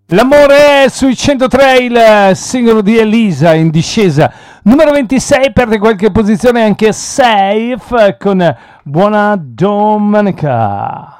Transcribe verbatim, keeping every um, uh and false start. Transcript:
L'amore è sui centotré, il singolo di Elisa in discesa. Numero ventisei, perde qualche posizione anche Safe con Buona Domenica.